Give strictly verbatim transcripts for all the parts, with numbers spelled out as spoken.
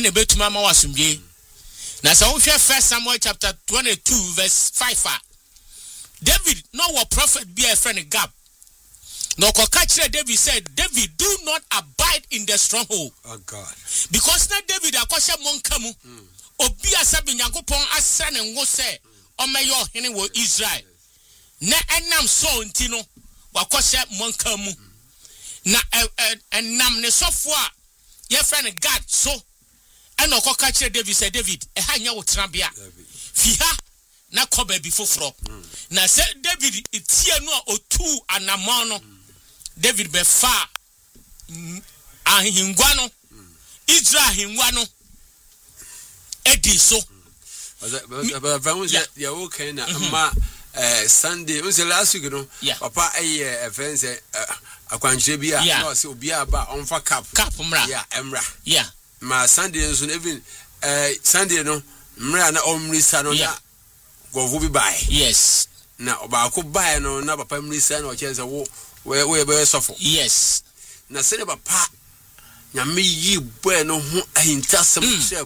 ene betuma ma wasumdwe na sa wo hwe First Samuel chapter twenty-two verse five David no was prophet be a friend Gab no ko catch David said David do not abide in the stronghold oh God because na David akoshe monka mu obi asabe Nyankopon asa ne ngo se o meyo hene wo Israel na enam so nti no wakoshe monka mu na enam ne sofo a ye friend God so eno ko catch David said David e ha nya wo trabia fi ha na ko ba bi foforo na se David itie no otu anamon no David be fa ahingwa no Israel ahingwa no edi so but but was ya okay na ma eh Sunday we say last week no papa eh friend say akwanhire bia no say obi aba on fa cap cap mra yeah emra yeah ma Sunday so even eh Sunday no mra na omrisa no na go bi buy yes na obaako buy no na papa mrisa na o chense wo we we be sofo yes na say papa nyame yi boy no ho ahintasem chef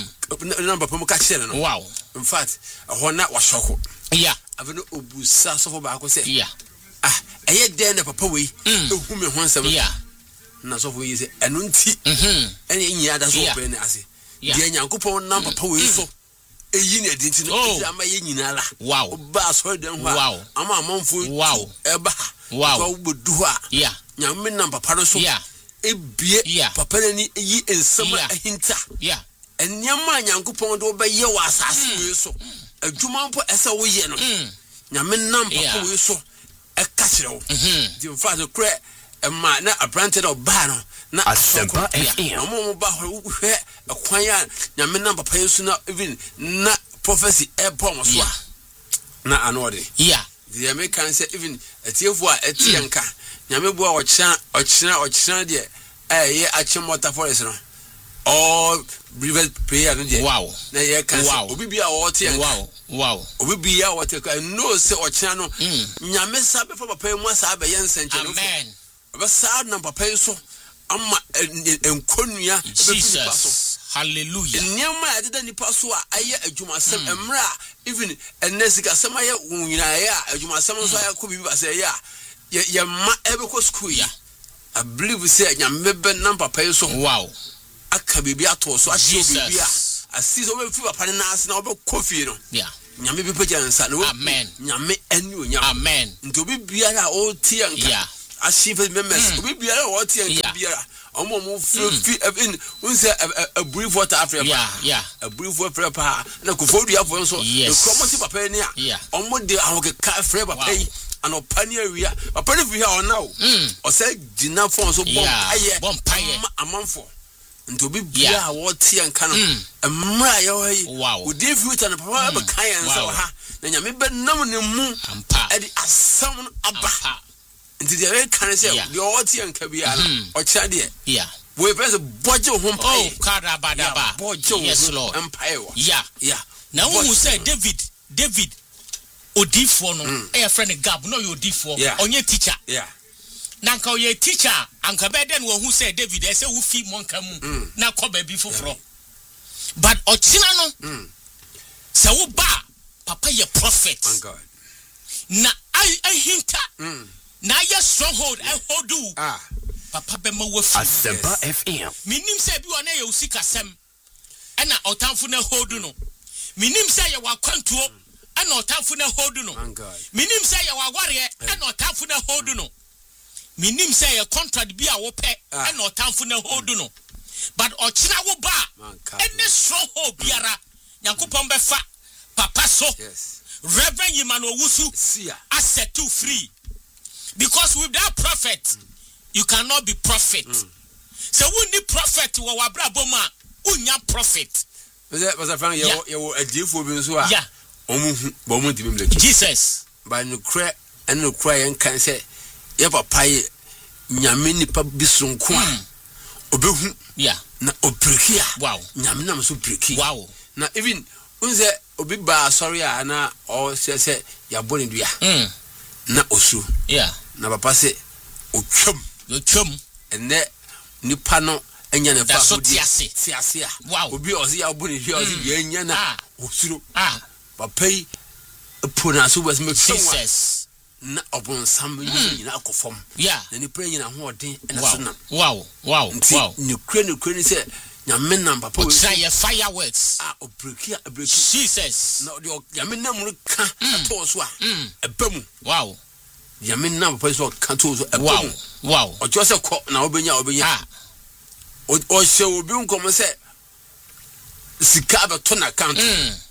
na papa mu ka chere no wow in fact ho na wa shoko yeah aveno obusa sofo baako say yeah ah eye den na papa we ehu me ho nsem yeah na sofo yi say enu nti mhm ene nyi ada so pe na ase de Nyankopon na papa we so eyi na di nti no ama ye nyina la wow ba so den ho wow ama amanfo wow eba wow ko bodu a yeah nyame na papa no so yeah ebie yeah papa ni eyi ensama ahinta yeah enyama Nyankopon do be ye wa asase we so adwuma mpo ese wo ye no nyame na papa we so e ka kire wo di fa so kre e ma na apprentice of ba no na Asempa F M omo mo ba ho hwe ekwan ya nyame na papa yesu na even na prophecy e pom so na anode yeah the American say even etiefo a etienka nyame bo a ochira ochira ochira de eh ye achimota forest no all river prayer no de wow na ye kan obi bia o tienka wow wow obi bia o tienka no say ochira no nyame sabe for papa mu asa be ye nsenche no amen ba sa na papa yesu ama enkonua Jesus hallelujah nyama adeda nipa so a aye adwumasem emra even enesika sem aye wunyina ya adwumasem so aye ko bibi ba say ya ya ma ebe ko school ya I believe say nyame be na papa yeso wow aka bibi ato so ahye bibi a asisi obe fi papa na ase na obe kofi no yeah nyame bi pagya nsa no amen nyame ani onyam amen nti obi biara o tie nka yeah ashifa members obi biara o tie nka biara omo mo fi in unse a brief water Africa yeah yeah a brief water pa na ko fodu afo so e kromo ti papa ni a omo de ahoke ka frɛ papa yi ano pani awia papa ni fi ha ona o o say gina phone so bomb aye bomb paye amanfo nti obi biara wo tie nka no emra ye ho yi o de future na papa ba kan yan so ha na nyame be nam ne mu e di asam no aba nti de we kan say de o tie nka bia na o kya de yeah we first budget home pay oh karabadaba yes lord empire yeah yeah now who say David David odifo no e friend Gab no you odifo onye teacher yeah nanka oye teacher anka be den wo hu say David e say wo fi monka mu na ko ba bi foforo but ochina no say wo ba papa ye prophet oh God na I I hinta na ye stronghold I hold you ah papa be ma wo fi Asempa F M minim say bi wona ye usikasem ena otamfo na hold no minim say ye wakwantuo ena otamfo na hold no minim say ye wagware ena otamfo na hold no minim say ye contract bi a wo pe ena otamfo na hold no but ochina wo ba ene stronghold biara Nyankopon be fa papa so yes Reverend Yimano Wusu set you free because with that prophet mm. you cannot be prophet mm. so we need prophet wo wabra boma unya prophet was that was a fan you you a jefo bi so a yeah omu bo mu timi mleki Jesus by no cry and no cry and can say ye papa ye nyame nipa bi sonko a obehu yeah na obreki a wow nyame nam so breki wow na even unze obi ba sorry a na o se se ya boni dua mm na osu yeah na papa se otwam otwam ene nipa no enya ne fa so tiase tiase a wow obi ozi ya bu ne hwe ozi ye enya na osuro ah papa yi pona so was me Jesus na obon sam yi na akofom yeah na ni pray nyina ho odin na so na wow wow wow ni kure ni kure ni se nyame nam papa we try your fireworks ah obreki obreki Jesus na de nyame nam ru ka ato so a ebam wow nyame nam papa so ka to so ebam wow wow ojo se ko na obenya obenya ah o se obi nkom se sika ba to na account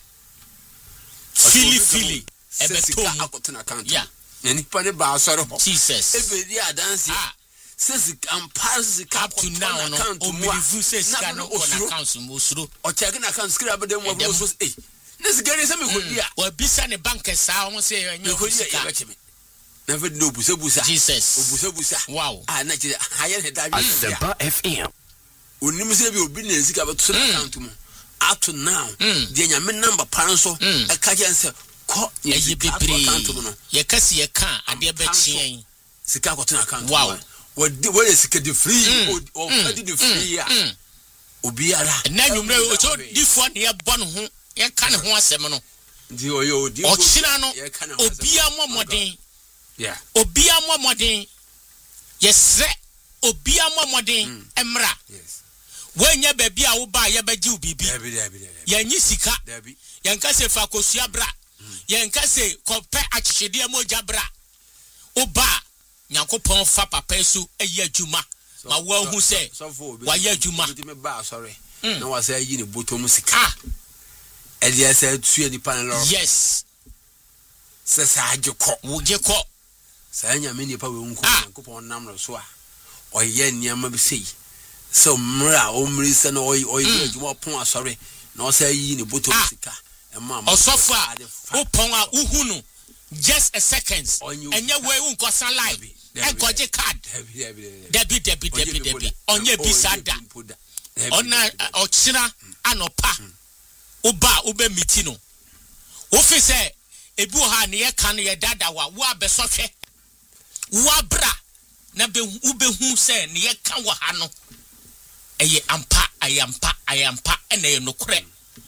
fili fili ebe to akoto na account yeah ni pa ne ba asore ho Jesus ebe di adansi ah says am pass up to now no o believe say sika no on account mo suro o check na account sika be dem mo so eh na sika ni say me ko dia o bisa ne bank sa o say enye ko dia e ba cheme na fe no busa busa Jesus o busa busa wow ah na je haye ne da bi Asempa F M onim say bi obi na sika be to na account mu up to now the nyame number pan so e ka je say ko ye bebre ye kasi ye kan ade be chien sika ko to na account wow what what is sika the free or or the free ya obi ara na nwumre o so difo ne ye bon ho ye kan ho asem no di oyo di o china no obi amomodin yeah obi amomodin ye sre obi amomodin emra yes wenya baby a wo ba ye beji ubibi dabi dabi dabi ye nyi sika dabi ye nka se fa kosua bra ye nka se kope achichede moja bra oba Nyankopon fa papa esu eye adwuma ma wo hu se wa ye adwuma me ba sorry na wa say yi ne botom sika ah e dey say tue ni pan lo yes se sa ageko wo geko sa nyame ni pa we nko Nyankopon nam lo so a oye niam bi sei so mra o mri se na oye oye adwuma pon asori na o say yi ne botom sika e ma osofo a o pon a uhunu just a seconds enye we unko san live enkoje card debi debi debi debi onye bisada ona ochira anopa oba obe miti no ofi se ebi o ha ne ye kan ye dada wa wo abesohwe wo abra na be ube hu se ne ye kan wa ha no eye ampa ayampa ayampa ene ye nokure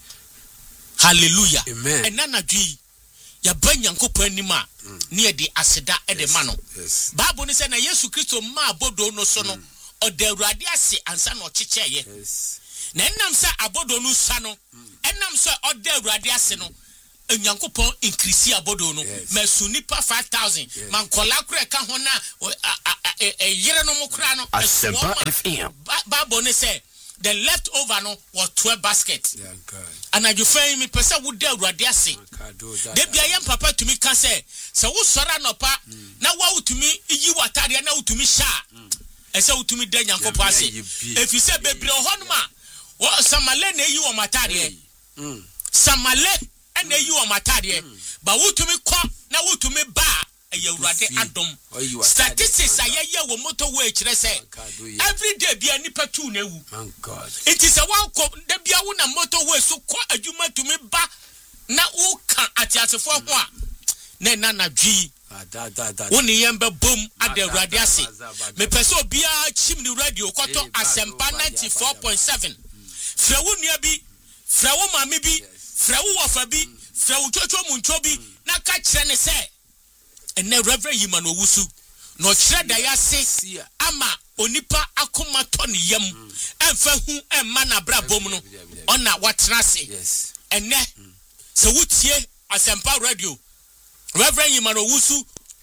hallelujah amen enana dwi ya banyankopon anima ne ye de aseda e de ma no bible ni say na Yesu Kristo ma abodo no so no o de Awurade ase ansa na o checheye na enam say abodo no sa no enam say o de Awurade ase no enyankopon increase abodo no masu nipa five thousand man kola kura ka ho na e yere no mokura no Asempa F M bible ni say the leftover no was twelve baskets. Yeah, God. And I find me person would dare radiasi. They be a young papa to me can say, so who sora no pa now what to me you are tired now to me sha. And so to me then young papa if you say baby honma what samale ne you on my tadie. Samale and you on my tadie. But who to me come now who to me ba you rade adom. Statistics are ye wo motorway chire say every day be any petu na wu. Man God. It is a one co de bia wo na motorway so kwa adwuma to me ba na wo kan atiasefo ho a na na na dwi da da da wo ne yembe bom ade Awurade ase me pese obia chim ni radio koto Asempa ninety-four point seven fra wo nua bi fra wo mame bi fra wo wofa bi fra wo chocho muncho bi na ka kire ne se ene Reverend Yimano Wusu no kire da ya se ama onipa akoma to ne yam emfa hu emma na bra bom no ona watena se ene se wutie Asempa radio Reverend Yimano Wusu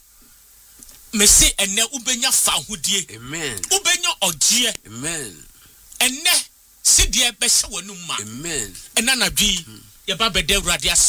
me se ene ubenya fa hodie amen ubenya ogie amen ene se de be hye wonu ma amen ena na dwi ye ba bede Awurade